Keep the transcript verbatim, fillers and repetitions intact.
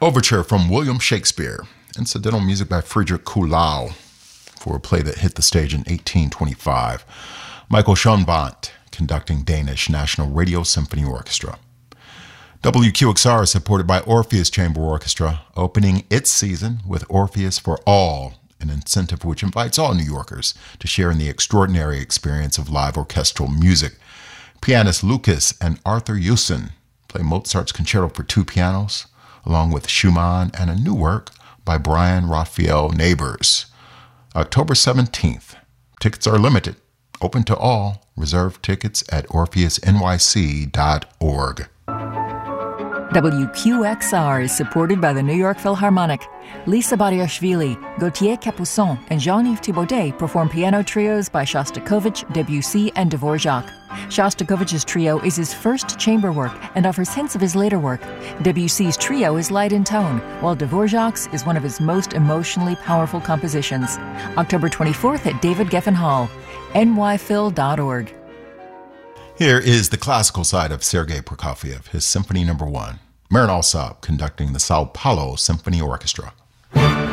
Overture from William Shakespeare. Incidental music by Friedrich Kuhlau for a play that hit the stage in eighteen twenty-five. Michael Schoenwandt conducting Danish National Radio Symphony Orchestra. W Q X R is supported by Orpheus Chamber Orchestra, opening its season with Orpheus for All, an incentive which invites all New Yorkers to share in the extraordinary experience of live orchestral music. Pianist Lucas and Arthur Hewson play Mozart's Concerto for Two Pianos, along with Schumann and a new work by Brian Raphael Neighbors. October seventeenth. Tickets are limited. Open to all. Reserve tickets at orpheus n y c dot org. W Q X R is supported by the New York Philharmonic. Lisa Bariashvili, Gauthier Capuçon, and Jean-Yves Thibaudet perform piano trios by Shostakovich, Debussy, and Dvorak. Shostakovich's trio is his first chamber work and offers hints of his later work. Debussy's trio is light in tone, while Dvorak's is one of his most emotionally powerful compositions. October twenty-fourth at David Geffen Hall, n y phil dot org. Here is the classical side of Sergei Prokofiev, his Symphony Number One. Marin Alsop conducting the Sao Paulo Symphony Orchestra.